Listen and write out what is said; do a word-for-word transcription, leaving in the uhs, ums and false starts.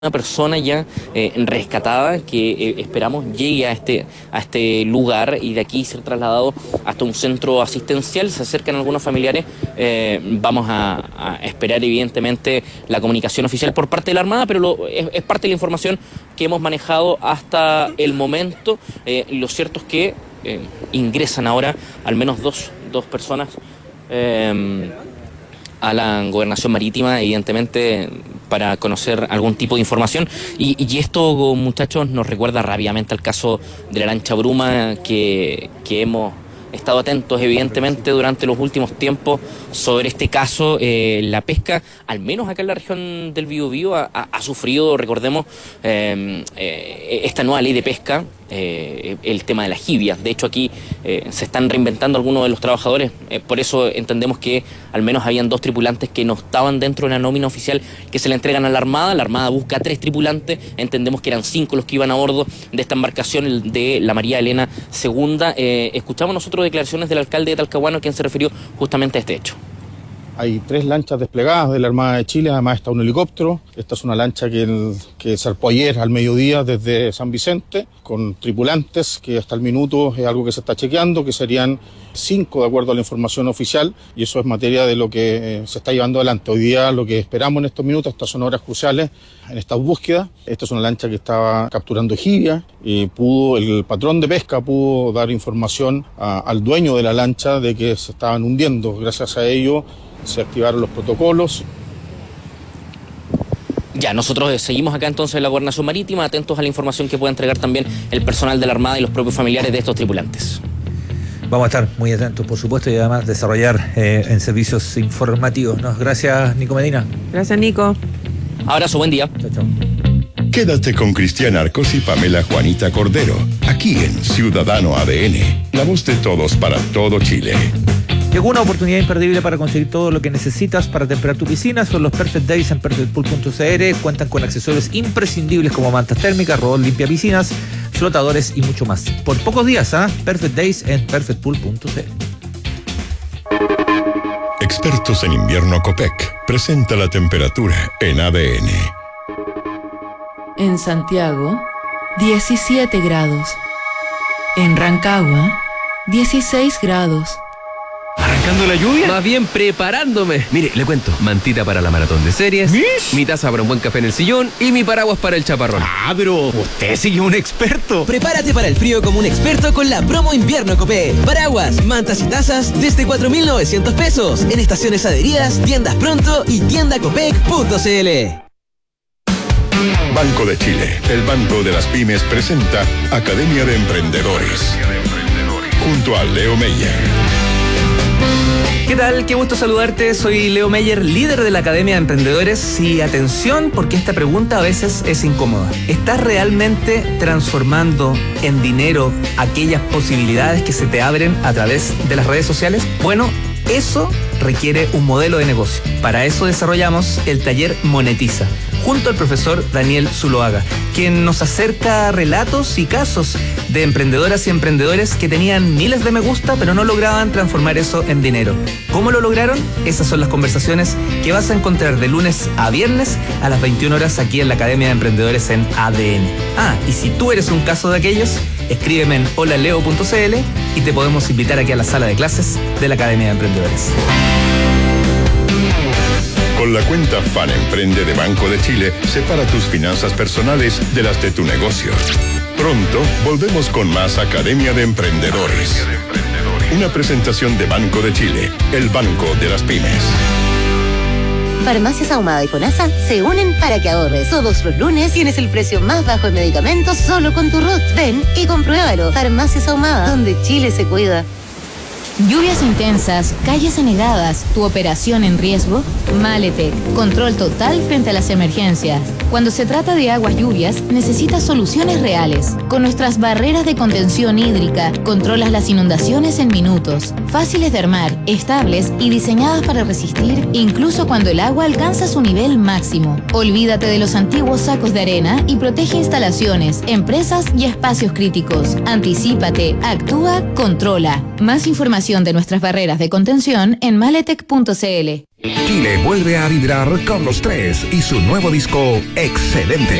una persona ya eh, rescatada que eh, esperamos llegue a este, a este lugar y de aquí ser trasladado hasta un centro asistencial. Se acercan algunos familiares, eh, vamos a, a esperar evidentemente la comunicación oficial por parte de la Armada, pero lo, es, es parte de la información que hemos manejado hasta el momento. Eh, lo cierto es que eh, ingresan ahora al menos dos, dos personas eh, a la Gobernación Marítima, evidentemente para conocer algún tipo de información. Y, y esto, muchachos, nos recuerda rápidamente al caso de la lancha Bruma, que, que hemos estado atentos evidentemente durante los últimos tiempos sobre este caso. Eh, la pesca, al menos acá en la región del Biobío, ha, ha, ha sufrido, recordemos, eh, eh, esta nueva ley de pesca, eh, el tema de la jibia. De hecho, aquí eh, se están reinventando algunos de los trabajadores, eh, por eso entendemos que al menos habían dos tripulantes que no estaban dentro de la nómina oficial que se le entregan a la Armada. La Armada busca tres tripulantes, entendemos que eran cinco los que iban a bordo de esta embarcación de la María Elena segunda. Eh, escuchamos nosotros declaraciones del alcalde de Talcahuano, quien se refirió justamente a este hecho. Hay tres lanchas desplegadas de la Armada de Chile, además está un helicóptero. Esta es una lancha que, el, que zarpó ayer al mediodía desde San Vicente, con tripulantes, que hasta el minuto es algo que se está chequeando, que serían cinco de acuerdo a la información oficial, y eso es materia de lo que eh, se está llevando adelante. Hoy día lo que esperamos en estos minutos, estas son horas cruciales en esta búsqueda. Esta es una lancha que estaba capturando jibia y pudo, el patrón de pesca pudo dar información a, al dueño de la lancha de que se estaban hundiendo. Gracias a ello se activaron los protocolos. Ya, nosotros seguimos acá entonces en la Gobernación Marítima, atentos a la información que pueda entregar también el personal de la Armada y los propios familiares de estos tripulantes. Vamos a estar muy atentos, por supuesto, y además desarrollar eh, en servicios informativos, ¿no? Gracias, Nico Medina. Gracias, Nico. Abrazo, buen día. Chao, chao. Quédate con Cristian Arcos y Pamela Juanita Cordero, aquí en Ciudadano A D N, la voz de todos para todo Chile. Llegó una oportunidad imperdible para conseguir todo lo que necesitas para temperar tu piscina. Son los Perfect Days en perfect pool punto c l. Cuentan con accesorios imprescindibles como mantas térmicas, robot limpia piscinas, flotadores y mucho más. Por pocos días, ¿ah? ¿eh? Perfect Days en perfect pool punto c l. Expertos en invierno Copec presenta la temperatura en A D N. En Santiago, diecisiete grados. En Rancagua, dieciséis grados. ¿Arrancando la lluvia? Más bien preparándome. Mire, le cuento. Mantita para la maratón de series. ¿Mish? Mi taza para un buen café en el sillón. Y mi paraguas para el chaparrón. Ah, pero usted sí es un experto. Prepárate para el frío como un experto con la promo invierno Copé. Paraguas, mantas y tazas desde cuatro mil novecientos pesos. En estaciones adheridas, tiendas pronto y tienda copec punto c l. Banco de Chile, el banco de las pymes, presenta Academia de Emprendedores. Junto a Leo Meyer. ¿Qué tal? Qué gusto saludarte. Soy Leo Meyer, líder de la Academia de Emprendedores. Y atención, porque esta pregunta a veces es incómoda. ¿Estás realmente transformando en dinero aquellas posibilidades que se te abren a través de las redes sociales? Bueno, eso requiere un modelo de negocio. Para eso desarrollamos el taller Monetiza, junto al profesor Daniel Zuloaga, quien nos acerca relatos y casos de emprendedoras y emprendedores que tenían miles de me gusta, pero no lograban transformar eso en dinero. ¿Cómo lo lograron? Esas son las conversaciones que vas a encontrar de lunes a viernes a las veintiuna horas aquí en la Academia de Emprendedores en A D N. Ah, y si tú eres un caso de aquellos, escríbeme en hola leo punto c l y te podemos invitar aquí a la sala de clases de la Academia de Emprendedores. Con la cuenta Fan Emprende de Banco de Chile, separa tus finanzas personales de las de tu negocio. Pronto volvemos con más Academia de Emprendedores. Una presentación de Banco de Chile, el banco de las pymes. Farmacias Ahumada y FONASA se unen para que ahorres. Todos los lunes tienes el precio más bajo en medicamentos solo con tu R U T. Ven y compruébalo. Farmacias Ahumada, donde Chile se cuida. Lluvias intensas, calles anegadas, tu operación en riesgo. Maletec, control total frente a las emergencias. Cuando se trata de aguas lluvias, necesitas soluciones reales. Con nuestras barreras de contención hídrica, controlas las inundaciones en minutos. Fáciles de armar, estables y diseñadas para resistir incluso cuando el agua alcanza su nivel máximo. Olvídate de los antiguos sacos de arena y protege instalaciones, empresas y espacios críticos. Anticípate, actúa, controla. Más información de nuestras barreras de contención en maletec punto c l. Chile vuelve a vibrar con los tres y su nuevo disco Excelente.